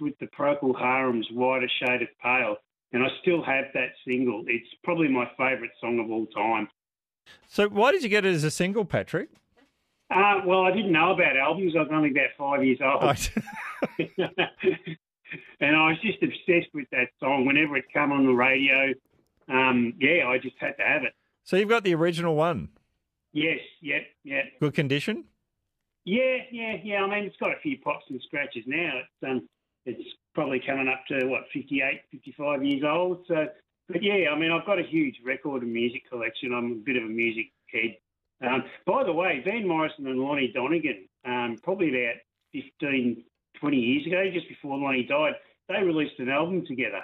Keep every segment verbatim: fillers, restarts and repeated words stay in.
with the Procol Harum's Whiter Shade of Pale, and I still have that single. It's probably my favourite song of all time. So why did you get it as a single, Patrick? Uh, well, I didn't know about albums. I was only about five years old. Oh. And I was just obsessed with that song. Whenever it came on the radio, um, yeah, I just had to have it. So you've got the original one? Yes, yeah, yeah. Good condition? Yeah, yeah, yeah. I mean, it's got a few pops and scratches now. It's um, it's probably coming up to, what, fifty-eight, fifty-five years old. So, but yeah, I mean, I've got a huge record and music collection. I'm a bit of a music head. Um, by the way, Van Morrison and Lonnie Donegan, um, probably about fifteen, twenty years ago, just before Lonnie died, they released an album together.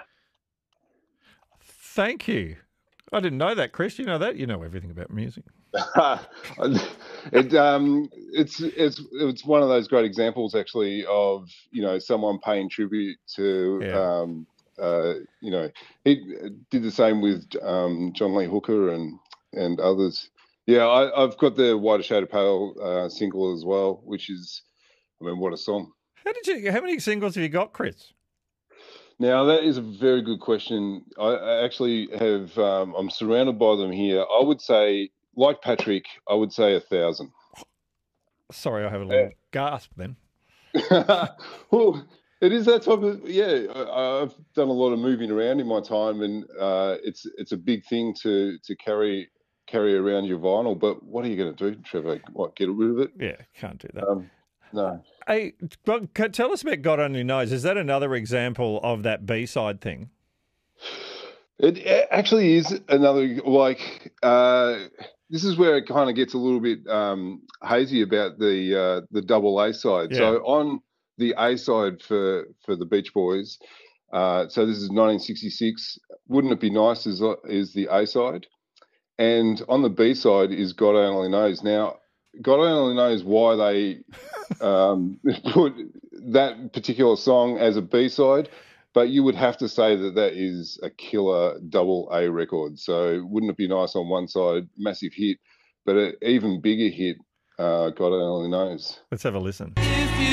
Thank you. I didn't know that, Chris. You know that? You know everything about music. it, um, it's it's it's one of those great examples, actually, of, you know, someone paying tribute to, Yeah. um, uh, you know, he did the same with um, John Lee Hooker and and others. Yeah, I, I've got the Whiter Shade of Pale uh, single as well, which is, I mean, what a song. How did you? How many singles have you got, Chris? Now, that is a very good question. I, I actually have, um, I'm surrounded by them here. I would say, like Patrick, I would say a thousand. Sorry, I have a little Yeah. gasp then. Well, it is that type of, yeah, I, I've done a lot of moving around in my time, and uh, it's it's a big thing to to carry carry around your vinyl. But what are you going to do, Trevor? What, get rid of it? Yeah, can't do that. Um, no. Hey, well, c- tell us about God Only Knows. Is that another example of that B-side thing? It a- actually is another, like, uh, this is where it kind of gets a little bit um, hazy about the uh, the double A side. Yeah. So on the A side for, for the Beach Boys, uh, so this is nineteen sixty-six, Wouldn't It Be Nice is, is the A side. And on the B side is God Only Knows. Now, God only knows why they um, put that particular song as a B-side, but you would have to say that that is a killer double A record. So Wouldn't It Be Nice on one side, massive hit, but an even bigger hit, uh, God Only Knows. Let's have a listen.